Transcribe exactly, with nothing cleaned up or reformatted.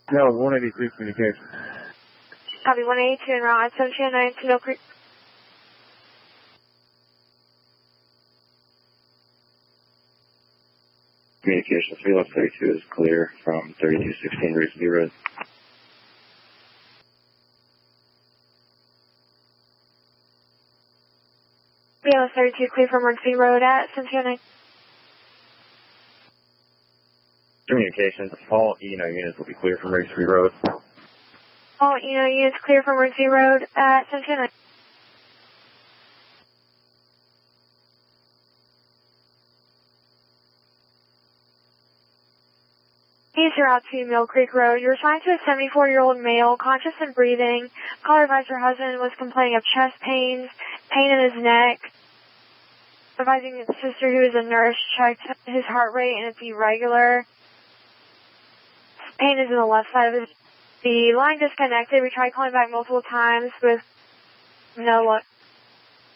No, one eighty-three communication. Copy one eighty-two en route at seven two nine to Mill Creek. Communication three left thirty-two is clear from thirty-two sixteen Raceview Road. B L S thirty-two clear from Raceview Road at seven two nine. Communications, all E N O units will be clear from Raceview Road. All E N O units clear from Raceview Road at seven two nine. East route to Mill Creek Road. You're assigned to a seventy-four-year-old male, conscious and breathing. Caller advised her husband was complaining of chest pains, pain in his neck. Advising his sister, who is a nurse, checked his heart rate and it's irregular. Pain is in the left side of his. The line disconnected. We tried calling back multiple times with no luck.